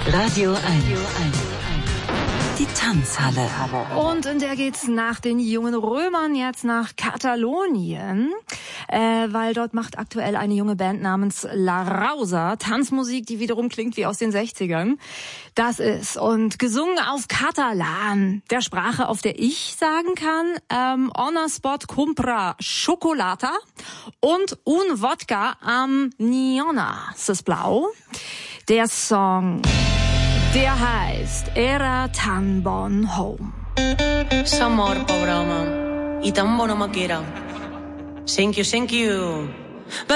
Radio 1. Die Tanzhalle. Und in der geht's nach den jungen Römern jetzt nach Katalonien, weil dort macht aktuell eine junge Band namens La Rausa Tanzmusik, die wiederum klingt wie aus den 60ern. Das ist und gesungen auf Katalan, der Sprache, auf der ich sagen kann, on a spot compra chocolata und un vodka am niona, sisplau. Der Song, der heißt Era tan bon home. S'amor, pobre home, i tan bon home que era. Thank you, thank you.